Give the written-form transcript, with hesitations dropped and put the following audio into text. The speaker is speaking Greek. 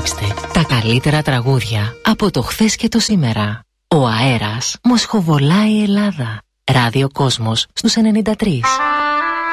Απολαύστε τα καλύτερα τραγούδια από το χθες και το σήμερα. Ο αέρας μοσχοβολάει η Ελλάδα. Ράδιο Κόσμος στους 93.